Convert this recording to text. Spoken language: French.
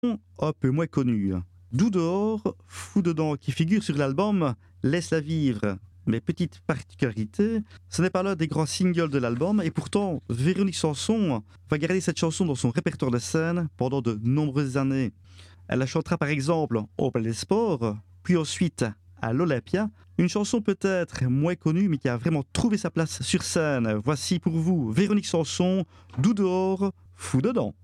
un peu moins connue. Doux dehors, fou dedans, qui figure sur l'album Laisse-la vivre. Mais petite particularité, ce n'est pas l'un des grands singles de l'album, et pourtant, Véronique Sanson va garder cette chanson dans son répertoire de scène pendant de nombreuses années. Elle la chantera par exemple au Palais des Sports, puis ensuite à l'Olympia, une chanson peut-être moins connue mais qui a vraiment trouvé sa place sur scène. Voici pour vous Véronique Sanson, Doux dehors, fou dedans.